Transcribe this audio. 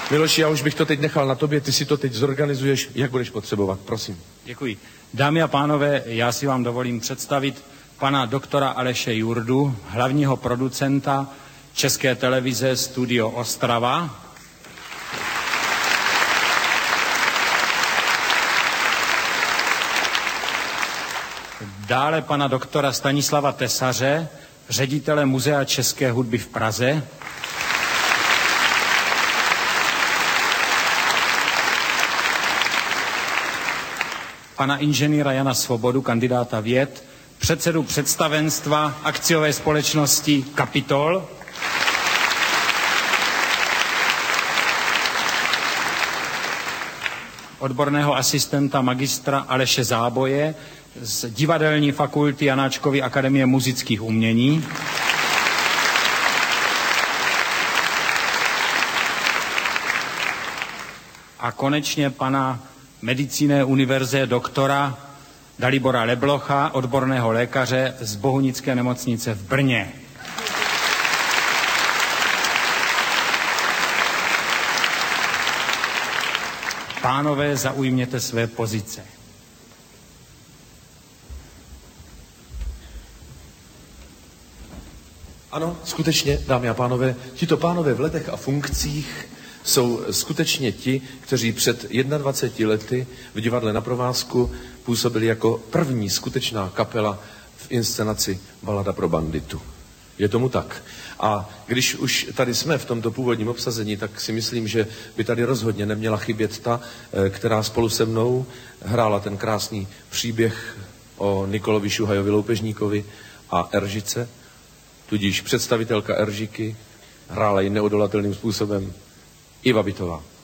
Miloši, já už bych to teď nechal na tobě, ty si to teď zorganizuješ, jak budeš potřebovat, prosím. Děkuji. Dámy a pánové, já si vám dovolím představit pana doktora Aleše Jurdu, hlavního producenta České televize Studio Ostrava. Dále pana doktora Stanislava Tesaře, ředitele Muzea české hudby v Praze. Pana inženýra Jana Svobodu, kandidáta věd, předsedu představenstva akciové společnosti Kapitol. Odborného asistenta magistra Aleše Záboje z divadelní fakulty Janáčkovy akademie muzických umění. A konečně pana medicíné univerze doktora Dalibora Leblocha, odborného lékaře z Bohunické nemocnice v Brně. Pánové, zaujměte své pozice. Ano, skutečně, dámy a pánové, tito pánové v letech a funkcích jsou skutečně ti, kteří před 21 lety v divadle Na provázku působili jako první skutečná kapela v inscenaci Balada pro banditu. Je tomu tak. A když už tady jsme v tomto původním obsazení, tak si myslím, že by tady rozhodně neměla chybět ta, která spolu se mnou hrála ten krásný příběh o Nikolovi Šuhajovi Loupežníkovi a Eržice, tudíž představitelka Eržiky hrála ji neodolatelným způsobem Iva Bytová.